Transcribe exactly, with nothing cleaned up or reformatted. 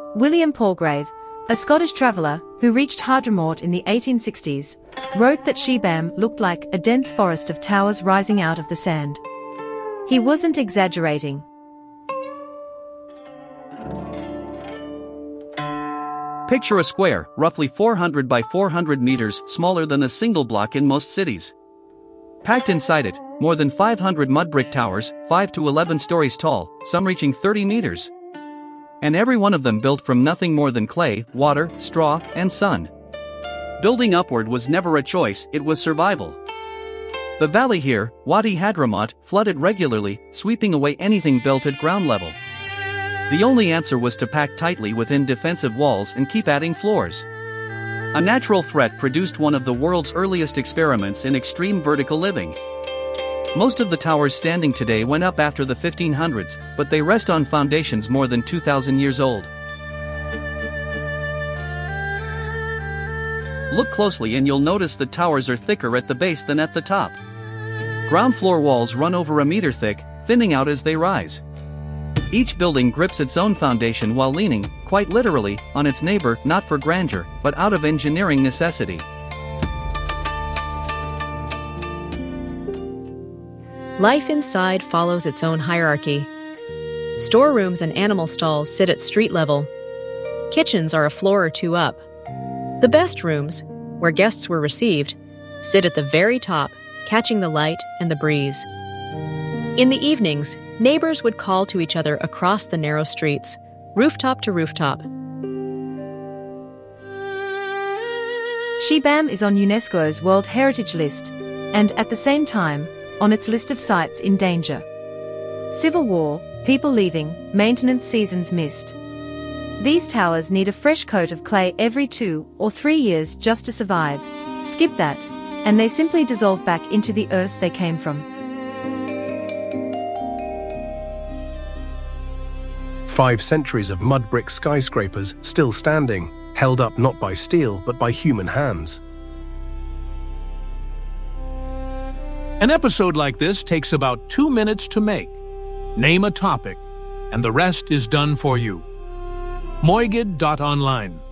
William Palgrave, a Scottish traveller who reached Hadramaut in the eighteen sixties, wrote that Shibam looked like a dense forest of towers rising out of the sand. He wasn't exaggerating. Picture a square, roughly four hundred by four hundred meters, smaller than a single block in most cities. Packed inside it, more than five hundred mud brick towers, five to eleven stories tall, some reaching thirty meters. And every one of them built from nothing more than clay, water, straw, and sun. Building upward was never a choice, it was survival. The valley here, Wadi Hadramaut, flooded regularly, sweeping away anything built at ground level. The only answer was to pack tightly within defensive walls and keep adding floors. A natural threat produced one of the world's earliest experiments in extreme vertical living. Most of the towers standing today went up after the fifteen hundreds, but they rest on foundations more than two thousand years old. Look closely and you'll notice the towers are thicker at the base than at the top. Ground floor walls run over a meter thick, thinning out as they rise. Each building grips its own foundation while leaning, quite literally, on its neighbor, not for grandeur, but out of engineering necessity. Life inside follows its own hierarchy. Storerooms and animal stalls sit at street level. Kitchens are a floor or two up. The best rooms, where guests were received, sit at the very top, catching the light and the breeze. In the evenings, neighbors would call to each other across the narrow streets, rooftop to rooftop. Shibam is on UNESCO's World Heritage List, and at the same time, on its list of sites in danger. Civil war, people leaving, maintenance seasons missed. These towers need a fresh coat of clay every two or three years just to survive. Skip that, and they simply dissolve back into the earth they came from. Five centuries of mud brick skyscrapers still standing, held up not by steel but by human hands. An episode like this takes about two minutes to make. Name a topic, and the rest is done for you. Moigid dot online